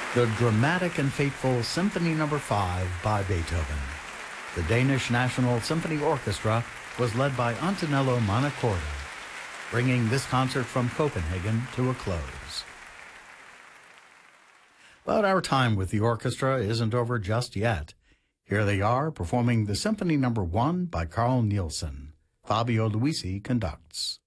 The dramatic and fateful Symphony No. 5 by Beethoven. The Danish National Symphony Orchestra was led by Antonello Montecordo, bringing this concert from Copenhagen to a close. But our time with the orchestra isn't over just yet. Here they are performing the Symphony No. 1 by Carl Nielsen. Fabio Luisi conducts.